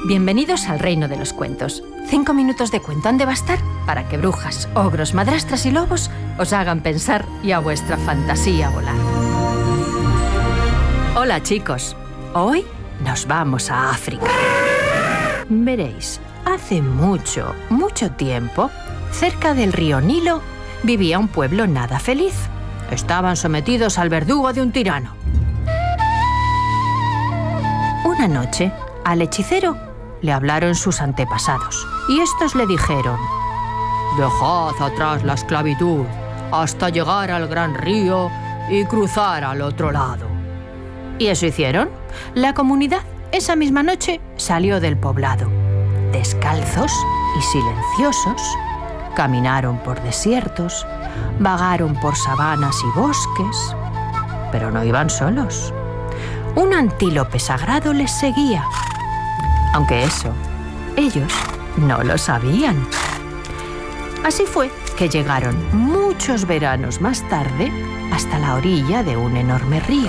Bienvenidos al reino de los cuentos. 5 minutos de cuento han de bastar para que brujas, ogros, madrastras y lobos os hagan pensar y a vuestra fantasía volar. Hola chicos, hoy nos vamos a África. Veréis, hace mucho, mucho tiempo, cerca del río Nilo, vivía un pueblo nada feliz. Estaban sometidos al verdugo de un tirano. Una noche, al hechicero le hablaron sus antepasados y estos le dijeron: «Dejad atrás la esclavitud hasta llegar al gran río y cruzar al otro lado». Y eso hicieron. La comunidad esa misma noche salió del poblado. Descalzos y silenciosos, caminaron por desiertos, vagaron por sabanas y bosques, pero no iban solos. Un antílope sagrado les seguía, aunque eso ellos no lo sabían. Así fue que llegaron muchos veranos más tarde hasta la orilla de un enorme río.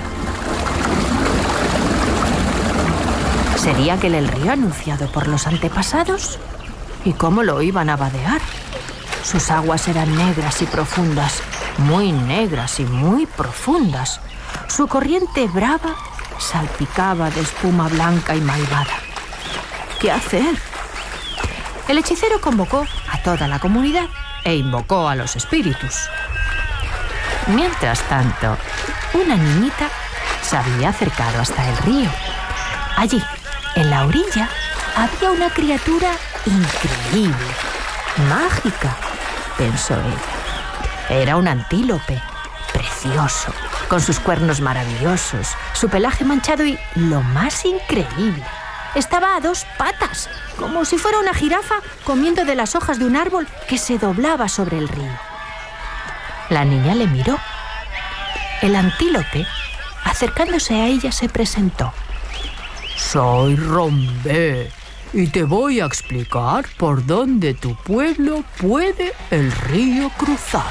¿Sería aquel el río anunciado por los antepasados? ¿Y cómo lo iban a vadear? Sus aguas eran negras y profundas, muy negras y muy profundas. Su corriente brava salpicaba de espuma blanca y malvada. ¿Qué hacer? El hechicero convocó a toda la comunidad e invocó a los espíritus. Mientras tanto, una niñita se había acercado hasta el río. Allí, en la orilla, había una criatura increíble, mágica, pensó ella. Era un antílope, precioso, con sus cuernos maravillosos, su pelaje manchado y, lo más increíble, estaba a 2 patas, como si fuera una jirafa comiendo de las hojas de un árbol que se doblaba sobre el río. La niña le miró. El antílope, acercándose a ella, se presentó. «Soy Rombé y te voy a explicar por dónde tu pueblo puede el río cruzar».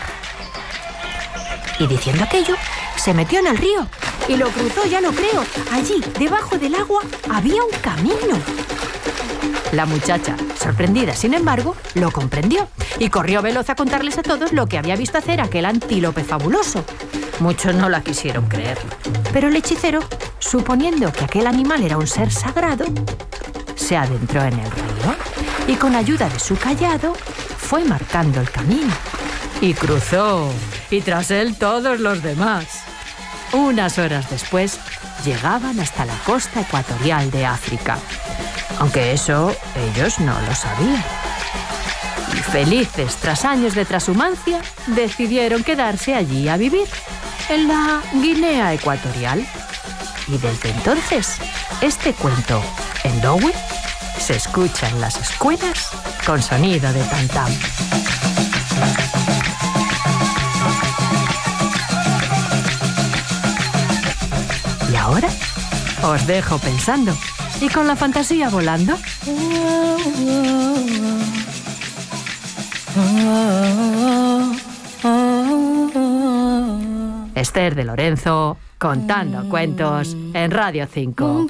Y diciendo aquello, se metió en el río y lo cruzó, ya lo creo. Allí, debajo del agua, había un camino. La muchacha, sorprendida, sin embargo, lo comprendió y corrió veloz a contarles a todos lo que había visto hacer aquel antílope fabuloso. Muchos no la quisieron creer, pero el hechicero, suponiendo que aquel animal era un ser sagrado, se adentró en el río y con ayuda de su cayado fue marcando el camino. Y cruzó, y tras él todos los demás. Unas horas después, llegaban hasta la costa ecuatorial de África, aunque eso ellos no lo sabían. Y felices, tras años de trashumancia, decidieron quedarse allí a vivir, en la Guinea Ecuatorial. Y desde entonces, este cuento, en Dowi, se escucha en las escuelas con sonido de tam-tam. Y ahora os dejo pensando y con la fantasía volando. Esther de Lorenzo, contando cuentos en Radio 5.